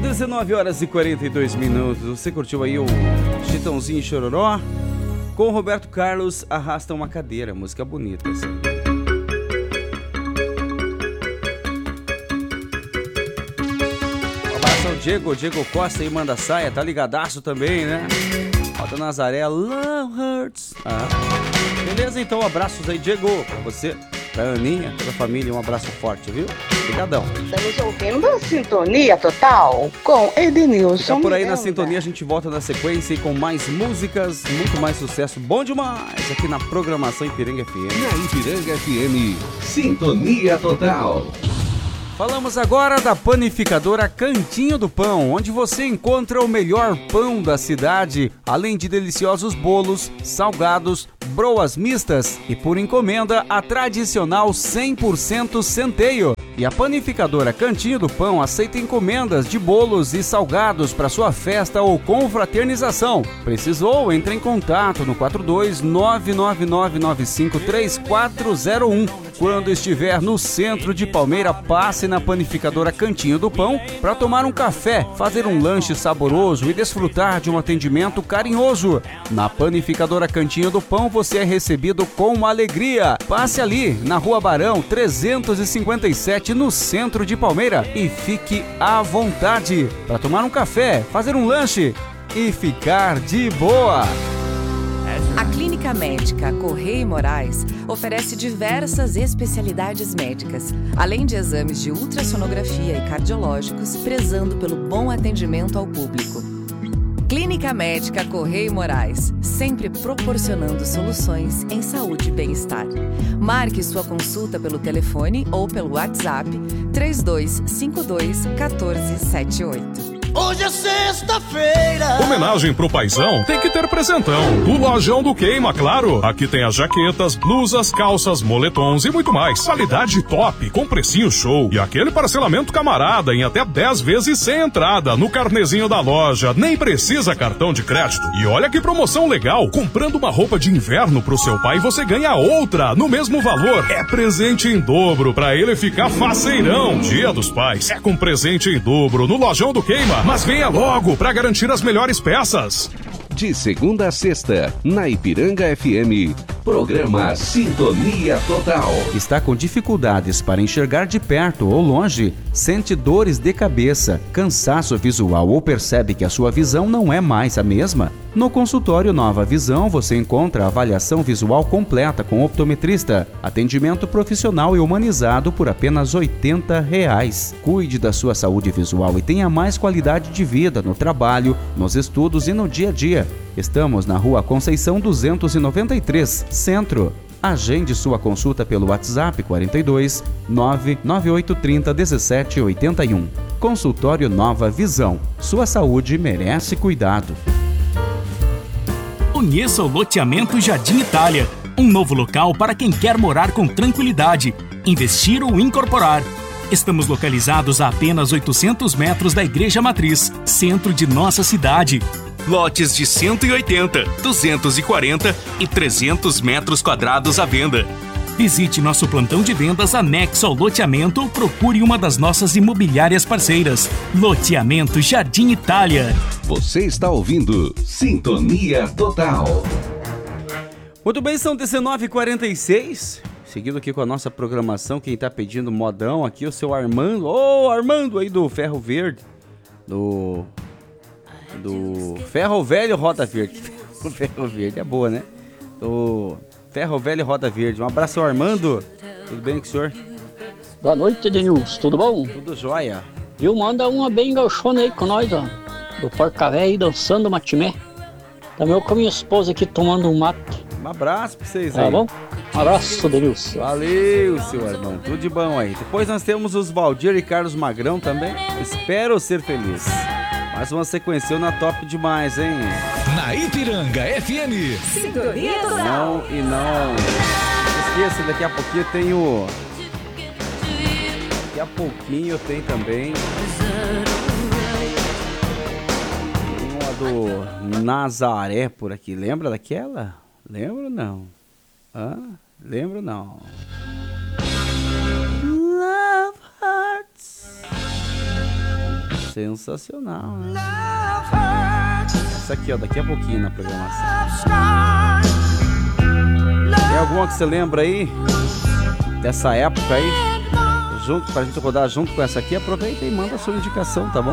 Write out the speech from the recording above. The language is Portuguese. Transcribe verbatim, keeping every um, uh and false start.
dezenove horas e quarenta e dois minutos. Você curtiu aí o Chitãozinho e Chororó? Com o Roberto Carlos, Arrasta uma Cadeira. Música bonita essa. Um abraço ao Diego, Diego Costa aí, manda saia, tá ligadaço também, né? Roda Nazaré, Love Hurts. Ah. Beleza, então, abraços aí, Diego, pra você, pra Aninha, toda a família, um abraço forte, viu? Obrigadão. Estamos ouvindo Sintonia Total com Edenilson. Fica por aí na sintonia, a gente volta na sequência e com mais músicas, muito mais sucesso, bom demais, aqui na programação Ipiranga F M. Na Ipiranga F M, Sintonia Total. Falamos agora da panificadora Cantinho do Pão, onde você encontra o melhor pão da cidade, além de deliciosos bolos, salgados, broas mistas e por encomenda a tradicional cem por cento centeio. E a panificadora Cantinho do Pão aceita encomendas de bolos e salgados para sua festa ou confraternização. Precisou? Entre em contato no quatro dois nove nove nove nove cinco três quatro zero um. Quando estiver no centro de Palmeira, passe na panificadora Cantinho do Pão para tomar um café, fazer um lanche saboroso e desfrutar de um atendimento carinhoso. Na panificadora Cantinho do Pão você é recebido com alegria. Passe ali na Rua Barão trezentos e cinquenta e sete, no centro de Palmeira, e fique à vontade para tomar um café, fazer um lanche e ficar de boa. A Clínica Médica Correia e Moraes oferece diversas especialidades médicas, além de exames de ultrassonografia e cardiológicos, prezando pelo bom atendimento ao público. Clínica Médica Correia e Moraes, sempre proporcionando soluções em saúde e bem-estar. Marque sua consulta pelo telefone ou pelo WhatsApp três dois cinco dois um quatro sete oito. Hoje é sexta-feira. Homenagem pro paizão tem que ter presentão. Do Lojão do Queima, claro. Aqui tem as jaquetas, blusas, calças, moletons e muito mais. Qualidade top, com precinho show. E aquele parcelamento camarada em até dez vezes sem entrada no carnezinho da loja. Nem precisa cartão de crédito. E olha que promoção legal. Comprando uma roupa de inverno pro seu pai, você ganha outra no mesmo valor. É presente em dobro pra ele ficar faceirão. Dia dos Pais é com presente em dobro no Lojão do Queima. Mas venha logo para garantir as melhores peças. De segunda a sexta, na Ipiranga F M, programa Sintonia Total. Está com dificuldades para enxergar de perto ou longe? Sente dores de cabeça, cansaço visual ou percebe que a sua visão não é mais a mesma? No consultório Nova Visão você encontra a avaliação visual completa com optometrista, atendimento profissional e humanizado por apenas oitenta reais. Cuide da sua saúde visual e tenha mais qualidade de vida no trabalho, nos estudos e no dia a dia. Estamos na Rua Conceição duzentos e noventa e três, Centro. Agende sua consulta pelo WhatsApp quarenta e dois nove nove oito três zero um sete oito um. Consultório Nova Visão. Sua saúde merece cuidado. Conheça o loteamento Jardim Itália, um novo local para quem quer morar com tranquilidade, investir ou incorporar. Estamos localizados a apenas oitocentos metros da Igreja Matriz, centro de nossa cidade. Lotes de cento e oitenta, duzentos e quarenta e trezentos metros quadrados à venda. Visite nosso plantão de vendas anexo ao loteamento ou procure uma das nossas imobiliárias parceiras. Loteamento Jardim Itália. Você está ouvindo Sintonia Total. Muito bem, são dezenove e quarenta e seis. Seguindo aqui com a nossa programação, quem está pedindo modão aqui, o seu Armando. Ô, oh, Armando aí do Ferro Verde. Do... Do Ferro Velho Roda Verde. O Ferro Verde é boa, né? Do Ferro Velho Roda Verde. Um abraço ao Armando. Tudo bem com o senhor? Boa noite, Denilson. Tudo bom? Tudo jóia. Viu? Manda uma bem gauchona aí com nós, ó. Do Porca Véia aí dançando matimé. Também eu com a minha esposa aqui tomando um mato. Um abraço pra vocês aí. Tá bom? Um abraço, Denilson. Valeu, seu irmão. Tudo de bom aí. Depois nós temos os Valdir e Carlos Magrão também. Espero ser feliz. Mais uma sequência na top demais, hein? Na Ipiranga F M. Sintonia Total. Não e não. Não esqueça, daqui a pouquinho tem o... Daqui a pouquinho tem também... Tem uma do Nazaré por aqui. Lembra daquela? Lembro não. Hã? Lembro não. Love Hearts. Sensacional, né? Essa aqui, ó, daqui a pouquinho na programação. Tem alguma que você lembra aí? Dessa época aí? Junto, pra gente rodar junto com essa aqui, aproveita e manda a sua indicação, tá bom?